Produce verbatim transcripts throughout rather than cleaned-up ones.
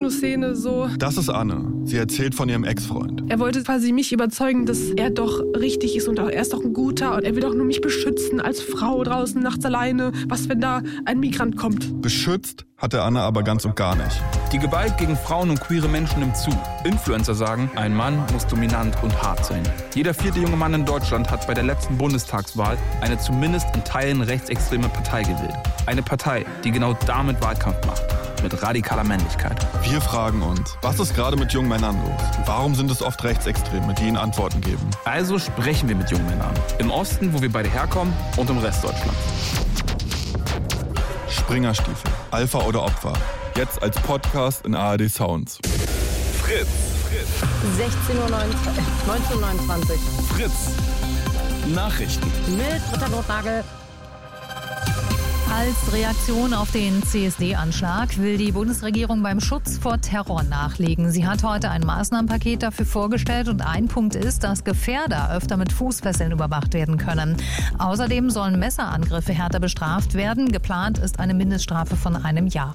Pornoszene so. Das ist Anne. Sie erzählt von ihrem Ex-Freund. Er wollte quasi mich überzeugen, dass er doch richtig ist und auch, er ist doch ein guter und er will doch nur mich beschützen als Frau draußen nachts alleine. Was, wenn da ein Migrant kommt? Beschützt hat er Anne aber ganz und gar nicht. Die Gewalt gegen Frauen und queere Menschen nimmt zu. Influencer sagen, ein Mann muss dominant und hart sein. Jeder vierte junge Mann in Deutschland hat bei der letzten Bundestagswahl eine zumindest in Teilen rechtsextreme Partei gewählt. Eine Partei, die genau damit Wahlkampf macht. Mit radikaler Männlichkeit. Wir fragen uns, was ist gerade mit jungen Männern los? Warum sind es oft Rechtsextreme, die ihnen Antworten geben? Also sprechen wir mit jungen Männern. Im Osten, wo wir beide herkommen, und im Rest Deutschlands. Springerstiefel, Alpha oder Opfer. Jetzt als Podcast in A R D Sounds. Fritz. Fritz. sechzehn Uhr neunzehn. Fritz. Nachrichten. Mit Britta Notnagel. Als Reaktion auf den C S D-Anschlag will die Bundesregierung beim Schutz vor Terror nachlegen. Sie hat heute ein Maßnahmenpaket dafür vorgestellt und ein Punkt ist, dass Gefährder öfter mit Fußfesseln überwacht werden können. Außerdem sollen Messerangriffe härter bestraft werden. Geplant ist eine Mindeststrafe von einem Jahr.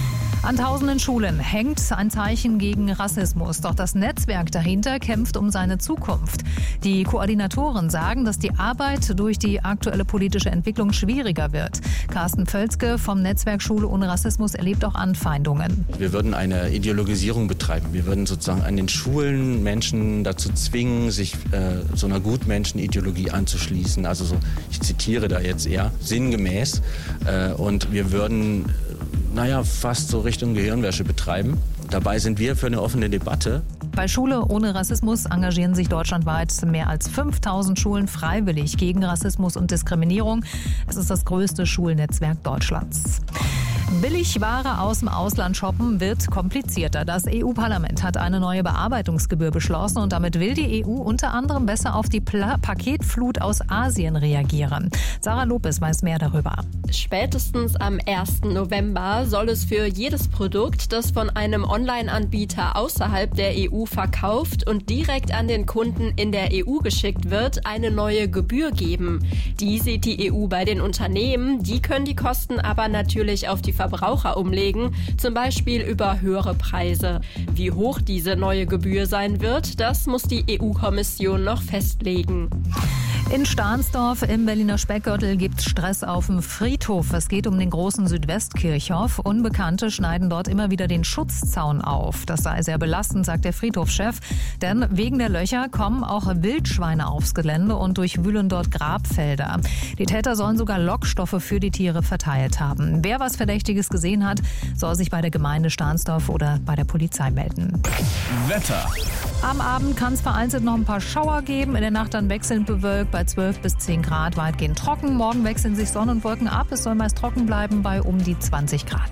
An tausenden Schulen hängt ein Zeichen gegen Rassismus. Doch das Netzwerk dahinter kämpft um seine Zukunft. Die Koordinatoren sagen, dass die Arbeit durch die aktuelle politische Entwicklung schwieriger wird. Carsten Völzke vom Netzwerk Schule ohne Rassismus erlebt auch Anfeindungen. Wir würden eine Ideologisierung betreiben. Wir würden sozusagen an den Schulen Menschen dazu zwingen, sich äh, so einer Gutmenschenideologie anzuschließen. Also so, ich zitiere da jetzt eher, sinngemäß. Äh, und wir würden naja, fast so Richtung Gehirnwäsche betreiben. Dabei sind wir für eine offene Debatte. Bei Schule ohne Rassismus engagieren sich deutschlandweit mehr als fünftausend Schulen freiwillig gegen Rassismus und Diskriminierung. Es ist das größte Schulnetzwerk Deutschlands. Billigware aus dem Ausland shoppen wird komplizierter. Das E U-Parlament hat eine neue Bearbeitungsgebühr beschlossen und damit will die E U unter anderem besser auf die Pla- Paketflut aus Asien reagieren. Sarah Lopez weiß mehr darüber. Spätestens am ersten November soll es für jedes Produkt, das von einem Online-Anbieter außerhalb der E U verkauft und direkt an den Kunden in der E U geschickt wird, eine neue Gebühr geben. Die sieht die E U bei den Unternehmen, die können die Kosten aber natürlich auf die Verbraucher umlegen, zum Beispiel über höhere Preise. Wie hoch diese neue Gebühr sein wird, das muss die E U-Kommission noch festlegen. In Stahnsdorf im Berliner Speckgürtel gibt es Stress auf dem Friedhof. Es geht um den großen Südwestkirchhof. Unbekannte schneiden dort immer wieder den Schutzzaun auf. Das sei sehr belastend, sagt der Friedhofschef. Denn wegen der Löcher kommen auch Wildschweine aufs Gelände und durchwühlen dort Grabfelder. Die Täter sollen sogar Lockstoffe für die Tiere verteilt haben. Wer was Verdächtiges gesehen hat, soll sich bei der Gemeinde Stahnsdorf oder bei der Polizei melden. Wetter. Am Abend kann es vereinzelt noch ein paar Schauer geben. In der Nacht dann wechselnd bewölkt bei zwölf bis zehn Grad, weitgehend trocken. Morgen wechseln sich Sonne und Wolken ab. Es soll meist trocken bleiben bei um die zwanzig Grad.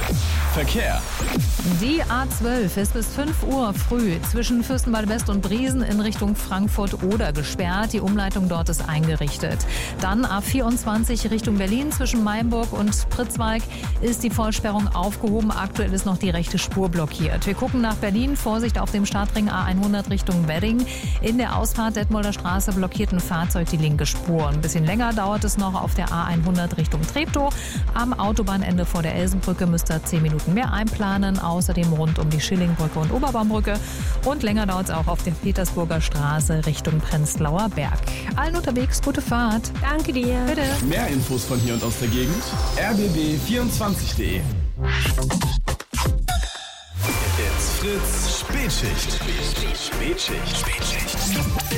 Verkehr. Die A zwölf ist bis fünf Uhr früh zwischen Fürstenwalde West und Briesen in Richtung Frankfurt-Oder gesperrt. Die Umleitung dort ist eingerichtet. Dann A vierundzwanzig Richtung Berlin zwischen Meimburg und Pritzwalk ist die Vollsperrung aufgehoben. Aktuell ist noch die rechte Spur blockiert. Wir gucken nach Berlin. Vorsicht auf dem Startring A hundert Richtung Wedding. In der Ausfahrt Detmolder Straße blockiert ein Fahrzeug die linke Spur. Ein bisschen länger dauert es noch auf der A hundert Richtung Treptow. Am Autobahnende vor der Elsenbrücke müsst ihr zehn Minuten mehr einplanen. Außerdem rund um die Schillingbrücke und Oberbaumbrücke. Und länger dauert es auch auf der Petersburger Straße Richtung Prenzlauer Berg. Allen unterwegs gute Fahrt. Danke dir. Bitte. Mehr Infos von hier und aus der Gegend. r b b vierundzwanzig punkt d e. It's Fritz Spätschicht. Spätschicht. Spätschicht.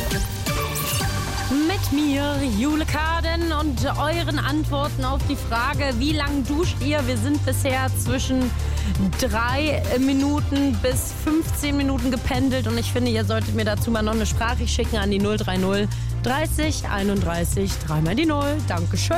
Mit mir, Jule Kaden, und euren Antworten auf die Frage, wie lang duscht ihr? Wir sind bisher zwischen drei Minuten bis fünfzehn Minuten gependelt und ich finde, ihr solltet mir dazu mal noch eine Sprache schicken an die null drei null dreißig einunddreißig dreimal die null. Dankeschön.